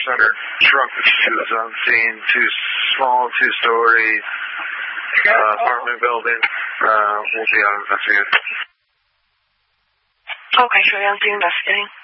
Center truck that she was on scene. Small two-story apartment building. We'll be out investigating. Okay, so you're investigating.